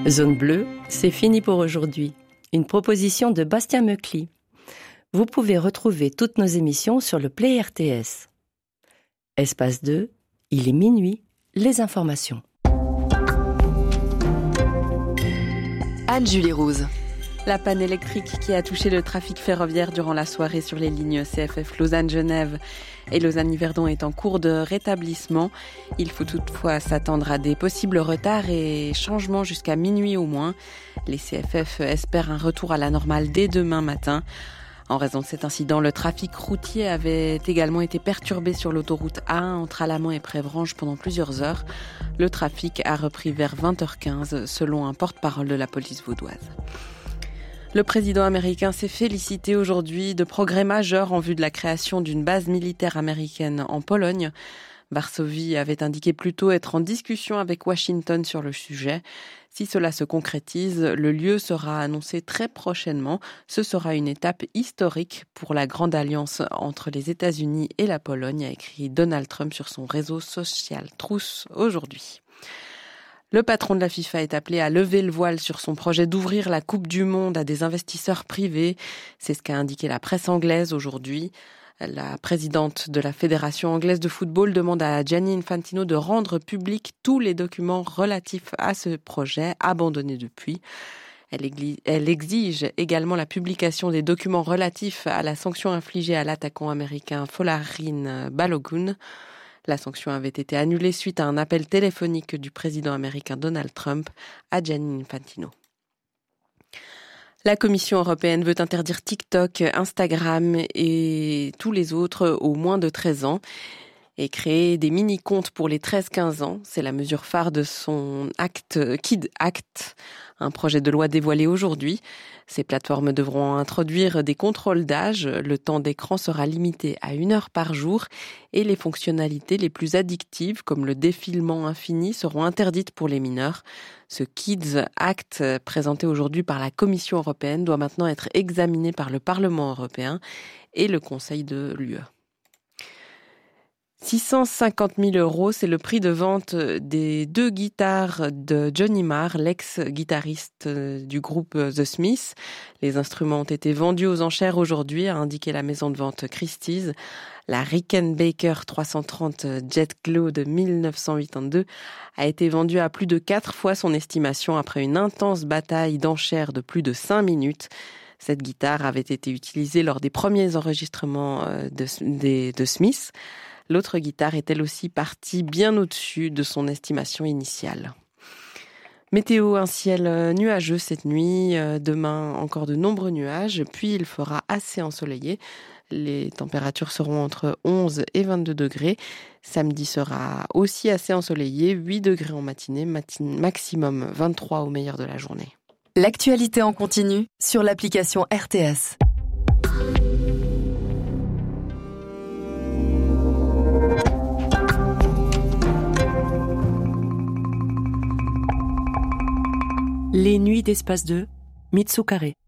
Zone bleue, c'est fini pour aujourd'hui. Une proposition de Bastien Meucli. Vous pouvez retrouver toutes nos émissions sur le Play RTS. Espace 2, il est minuit, les informations. Anne-Julie Rouse. La panne électrique qui a touché le trafic ferroviaire durant la soirée sur les lignes CFF Lausanne-Genève et Lausanne-Yverdon est en cours de rétablissement. Il faut toutefois s'attendre à des possibles retards et changements jusqu'à minuit au moins. Les CFF espèrent un retour à la normale dès demain matin. En raison de cet incident, le trafic routier avait également été perturbé sur l'autoroute A1 entre Alamand et Prévrange pendant plusieurs heures. Le trafic a repris vers 20h15 selon un porte-parole de la police vaudoise. Le président américain s'est félicité aujourd'hui de progrès majeurs en vue de la création d'une base militaire américaine en Pologne. Varsovie avait indiqué plus tôt être en discussion avec Washington sur le sujet. Si cela se concrétise, le lieu sera annoncé très prochainement. Ce sera une étape historique pour la grande alliance entre les États-Unis et la Pologne, a écrit Donald Trump sur son réseau social Truth aujourd'hui. Le patron de la FIFA est appelé à lever le voile sur son projet d'ouvrir la Coupe du Monde à des investisseurs privés. C'est ce qu'a indiqué la presse anglaise aujourd'hui. La présidente de la Fédération anglaise de football demande à Gianni Infantino de rendre publics tous les documents relatifs à ce projet, abandonné depuis. Elle exige également la publication des documents relatifs à la sanction infligée à l'attaquant américain Folarin Balogun. La sanction avait été annulée suite à un appel téléphonique du président américain Donald Trump à Gianni Infantino. La Commission européenne veut interdire TikTok, Instagram et tous les autres aux moins de 13 ans et créer des mini-comptes pour les 13-15 ans. C'est la mesure phare de son Kid Act, un projet de loi dévoilé aujourd'hui. Ces plateformes devront introduire des contrôles d'âge. Le temps d'écran sera limité à 1 heure par jour et les fonctionnalités les plus addictives, comme le défilement infini, seront interdites pour les mineurs. Ce Kids Act, présenté aujourd'hui par la Commission européenne, doit maintenant être examiné par le Parlement européen et le Conseil de l'UE. 650 000 €, c'est le prix de vente des 2 guitares de Johnny Marr, l'ex-guitariste du groupe The Smiths. Les instruments ont été vendus aux enchères aujourd'hui, a indiqué la maison de vente Christie's. La Rickenbacker 330 Jet Glow de 1982 a été vendue à plus de 4 fois son estimation après une intense bataille d'enchères de plus de 5 minutes. Cette guitare avait été utilisée lors des premiers enregistrements de Smiths. L'autre guitare est elle aussi partie bien au-dessus de son estimation initiale. Météo, un ciel nuageux cette nuit, demain encore de nombreux nuages, puis il fera assez ensoleillé. Les températures seront entre 11 et 22 degrés. Samedi sera aussi assez ensoleillé, 8 degrés en matinée, maximum 23 au meilleur de la journée. L'actualité en continu sur l'application RTS. Les nuits d'Espace 2, Mitsu Carré.